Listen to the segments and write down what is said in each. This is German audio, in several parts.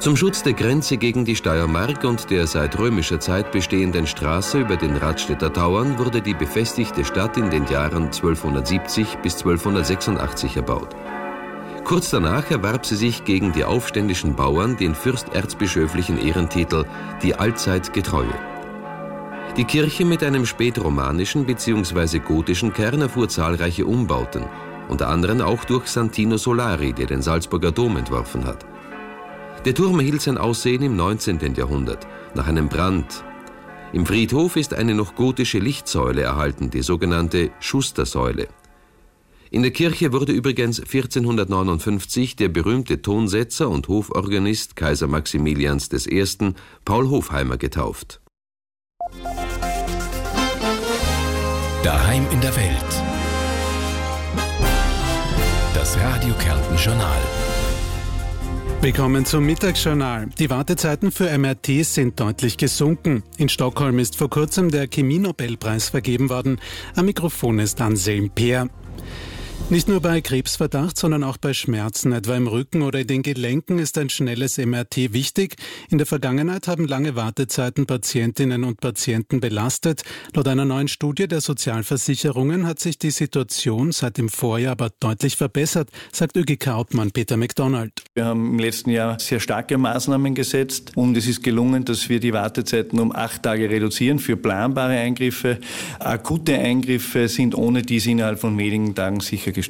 Zum Schutz der Grenze gegen die Steiermark und der seit römischer Zeit bestehenden Straße über den Radstädter Tauern wurde die befestigte Stadt in den Jahren 1270 bis 1286 erbaut. Kurz danach erwarb sie sich gegen die aufständischen Bauern den fürsterzbischöflichen Ehrentitel »Die allzeit Getreue«. Die Kirche mit einem spätromanischen bzw. gotischen Kern erfuhr zahlreiche Umbauten, unter anderem auch durch Santino Solari, der den Salzburger Dom entworfen hat. Der Turm erhielt sein Aussehen im 19. Jahrhundert, nach einem Brand. Im Friedhof ist eine noch gotische Lichtsäule erhalten, die sogenannte Schustersäule. In der Kirche wurde übrigens 1459 der berühmte Tonsetzer und Hoforganist Kaiser Maximilians I. Paul Hofheimer getauft. Daheim in der Welt. Das Radio Kärnten Journal. Willkommen zum Mittagsjournal. Die Wartezeiten für MRTs sind deutlich gesunken. In Stockholm ist vor kurzem der Chemie-Nobelpreis vergeben worden. Am Mikrofon ist Anselm Peer. Nicht nur bei Krebsverdacht, sondern auch bei Schmerzen, etwa im Rücken oder in den Gelenken, ist ein schnelles MRT wichtig. In der Vergangenheit haben lange Wartezeiten Patientinnen und Patienten belastet. Laut einer neuen Studie der Sozialversicherungen hat sich die Situation seit dem Vorjahr aber deutlich verbessert, sagt ÖGK-Obmann Peter McDonald. Wir haben im letzten Jahr sehr starke Maßnahmen gesetzt und es ist gelungen, dass wir die Wartezeiten um 8 Tage reduzieren für planbare Eingriffe. Akute Eingriffe sind ohne dies innerhalb von wenigen Tagen sichergestellt.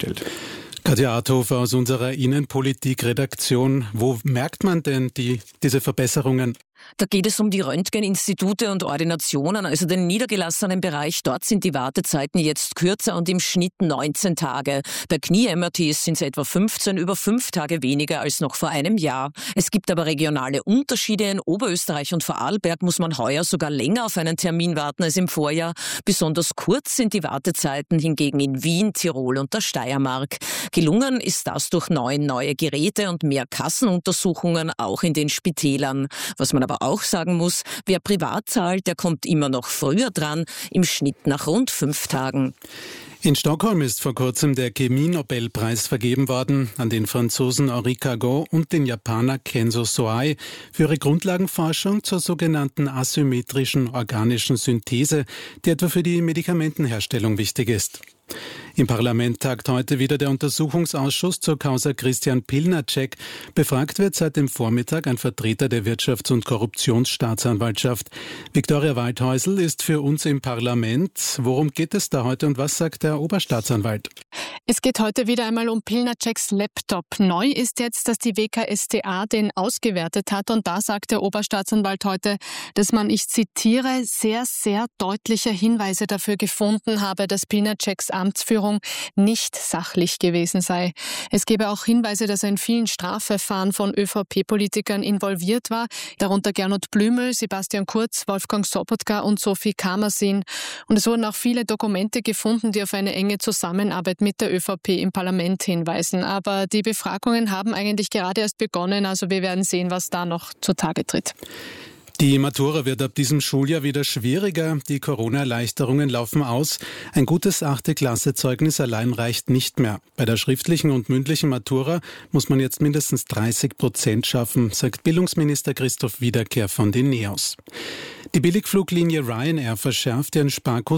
Katja Arthofer aus unserer Innenpolitik-Redaktion. Wo merkt man denn diese Verbesserungen? Da geht es um die Röntgeninstitute und Ordinationen, also den niedergelassenen Bereich. Dort sind die Wartezeiten jetzt kürzer und im Schnitt 19 Tage. Bei Knie-MRTs sind es etwa 15, über 5 Tage weniger als noch vor einem Jahr. Es gibt aber regionale Unterschiede. In Oberösterreich und Vorarlberg muss man heuer sogar länger auf einen Termin warten als im Vorjahr. Besonders kurz sind die Wartezeiten hingegen in Wien, Tirol und der Steiermark. Gelungen ist das durch neue Geräte und mehr Kassenuntersuchungen, auch in den Spitälern. Was man aber auch sagen muss, wer privat zahlt, der kommt immer noch früher dran, im Schnitt nach rund 5 Tagen. In Stockholm ist vor kurzem der Chemie-Nobelpreis vergeben worden an den Franzosen Henri Cagot und den Japaner Kenzo Soai für ihre Grundlagenforschung zur sogenannten asymmetrischen organischen Synthese, die etwa für die Medikamentenherstellung wichtig ist. Im Parlament tagt heute wieder der Untersuchungsausschuss zur Causa Christian Pilnacek. Befragt wird seit dem Vormittag ein Vertreter der Wirtschafts- und Korruptionsstaatsanwaltschaft. Viktoria Waldhäusl ist für uns im Parlament. Worum geht es da heute und was sagt der Oberstaatsanwalt? Es geht heute wieder einmal um Pilnaceks Laptop. Neu ist jetzt, dass die WKStA den ausgewertet hat und da sagt der Oberstaatsanwalt heute, dass man, ich zitiere, sehr, sehr deutliche Hinweise dafür gefunden habe, dass Pilnaceks Amtsführung nicht sachlich gewesen sei. Es gebe auch Hinweise, dass er in vielen Strafverfahren von ÖVP-Politikern involviert war, darunter Gernot Blümel, Sebastian Kurz, Wolfgang Sobotka und Sophie Kamersin. Und es wurden auch viele Dokumente gefunden, die auf eine enge Zusammenarbeit mit der ÖVP im Parlament hinweisen. Aber die Befragungen haben eigentlich gerade erst begonnen, also wir werden sehen, was da noch zutage tritt. Die Matura wird ab diesem Schuljahr wieder schwieriger. Die Corona-Erleichterungen laufen aus. Ein gutes 8. Klasse-Zeugnis allein reicht nicht mehr. Bei der schriftlichen und mündlichen Matura muss man jetzt mindestens 30% schaffen, sagt Bildungsminister Christoph Wiederkehr von den NEOS. Die Billigfluglinie Ryanair verschärft ihren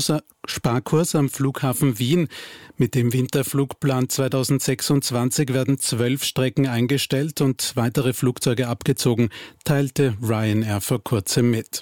Sparkurs am Flughafen Wien. Mit dem Winterflugplan 2026 werden 12 Strecken eingestellt und weitere Flugzeuge abgezogen, teilte Ryanair vor kurzem mit.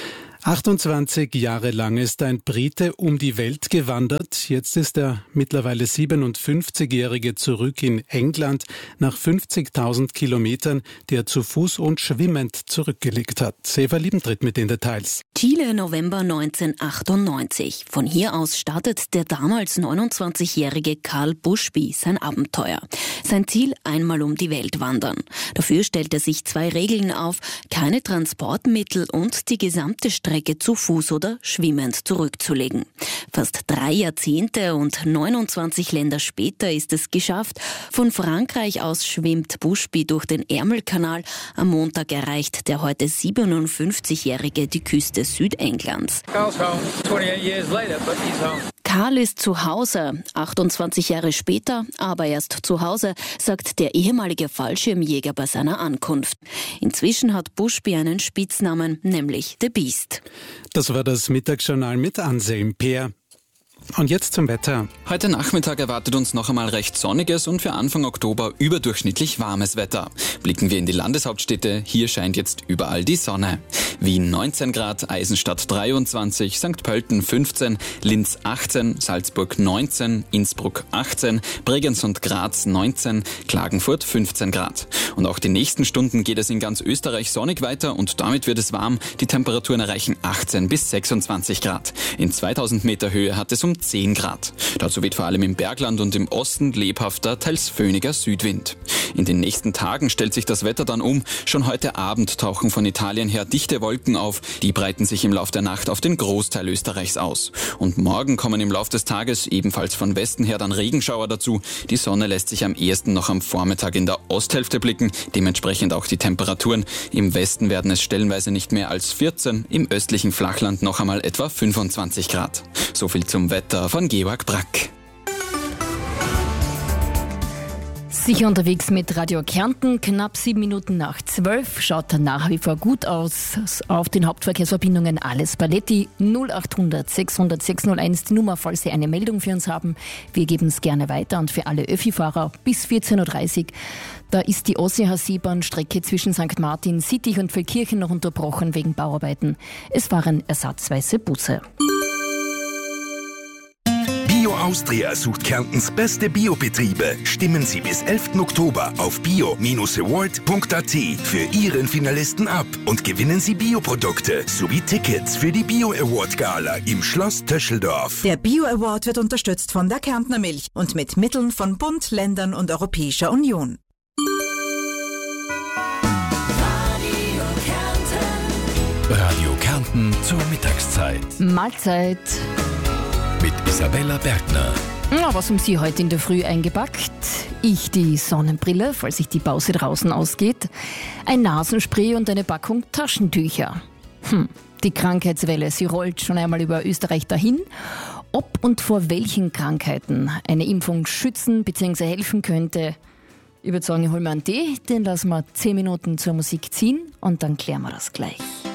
28 Jahre lang ist ein Brite um die Welt gewandert. Jetzt ist der mittlerweile 57-Jährige zurück in England nach 50.000 Kilometern, die er zu Fuß und schwimmend zurückgelegt hat. Eva Liebentritt mit den Details. Chile, November 1998. Von hier aus startet der damals 29-jährige Karl Bushby sein Abenteuer. Sein Ziel, einmal um die Welt wandern. Dafür stellt er sich 2 Regeln auf: keine Transportmittel und die gesamte Strecke Strecke zu Fuß oder schwimmend zurückzulegen. Fast 3 Jahrzehnte und 29 Länder später ist es geschafft. Von Frankreich aus schwimmt Bushby durch den Ärmelkanal. Am Montag erreicht der heute 57-Jährige die Küste Südenglands. Karl ist zu Hause, 28 Jahre später, aber erst zu Hause, sagt der ehemalige Fallschirmjäger bei seiner Ankunft. Inzwischen hat Bushby einen Spitznamen, nämlich The Beast. Das war das Mittagsjournal mit Anselm Peer. Und jetzt zum Wetter. Heute Nachmittag erwartet uns noch einmal recht sonniges und für Anfang Oktober überdurchschnittlich warmes Wetter. Blicken wir in die Landeshauptstädte, hier scheint jetzt überall die Sonne. Wien 19 Grad, Eisenstadt 23, St. Pölten 15, Linz 18, Salzburg 19, Innsbruck 18, Bregenz und Graz 19, Klagenfurt 15 Grad. Und auch die nächsten Stunden geht es in ganz Österreich sonnig weiter und damit wird es warm. Die Temperaturen erreichen 18 bis 26 Grad. In 2000 Meter Höhe hat es um 10 Grad. Dazu weht vor allem im Bergland und im Osten lebhafter, teils föhniger Südwind. In den nächsten Tagen stellt sich das Wetter dann um. Schon heute Abend tauchen von Italien her dichte Wolken auf. Die breiten sich im Lauf der Nacht auf den Großteil Österreichs aus. Und morgen kommen im Lauf des Tages ebenfalls von Westen her dann Regenschauer dazu. Die Sonne lässt sich am ehesten noch am Vormittag in der Osthälfte blicken. Dementsprechend auch die Temperaturen. Im Westen werden es stellenweise nicht mehr als 14, im östlichen Flachland noch einmal etwa 25 Grad. So viel zum Wetter von Georg Brack. Sicher unterwegs mit Radio Kärnten, knapp 7 Minuten nach 12, schaut nach wie vor gut aus. Auf den Hauptverkehrsverbindungen alles Paletti, 0800 600 601 die Nummer, falls Sie eine Meldung für uns haben. Wir geben es gerne weiter und für alle Öffi-Fahrer bis 14.30 Uhr. Da ist die OCH-Bahn-Strecke zwischen St. Martin, Sittich und Feldkirchen noch unterbrochen wegen Bauarbeiten. Es fahren ersatzweise Busse. Bio Austria sucht Kärntens beste Biobetriebe. Stimmen Sie bis 11. Oktober auf bio-award.at für Ihren Finalisten ab und gewinnen Sie Bioprodukte sowie Tickets für die Bio Award Gala im Schloss Töscheldorf. Der Bio Award wird unterstützt von der Kärntner Milch und mit Mitteln von Bund, Ländern und Europäischer Union. Radio Kärnten zur Mittagszeit. Mahlzeit. Mit Isabella Bergner. Na, was haben Sie heute in der Früh eingepackt? Ich die Sonnenbrille, falls sich die Pause draußen ausgeht, ein Nasenspray und eine Packung Taschentücher. Die Krankheitswelle, sie rollt schon einmal über Österreich dahin. Ob und vor welchen Krankheiten eine Impfung schützen bzw. helfen könnte, ich würde sagen, ich hole mir einen Tee, den lassen wir 10 Minuten zur Musik ziehen und dann klären wir das gleich.